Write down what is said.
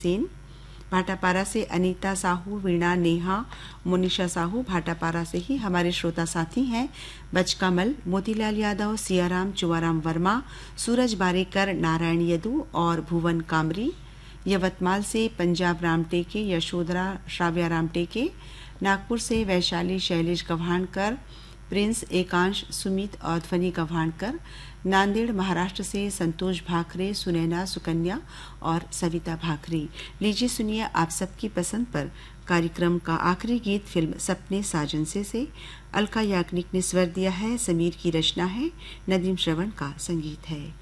सेन, भाटापारा से अनीता साहू, वीणा, नेहा, मोनिशा साहू भाटापारा से ही हमारे श्रोता साथी हैं। बचकमल, मोतीलाल यादव, सियाराम, चुवाराम वर्मा, सूरज बारेकर, नारायण यदू और भुवन कामरी। यवतमाल से पंजाब राम टेके, यशोधरा श्राव्या राम टेके। नागपुर से वैशाली शैलेश गव्हाणकर, प्रिंस, एकांश, सुमित और ध्वनि गव्हाणकर। नांदेड़ महाराष्ट्र से संतोष भाखरे, सुनैना, सुकन्या और सविता भाखरे। लीजिए सुनिए आप सबकी पसंद पर कार्यक्रम का आखिरी गीत फिल्म सपने साजन से अलका याग्निक ने स्वर दिया है, समीर की रचना है, नदीम श्रवण का संगीत है।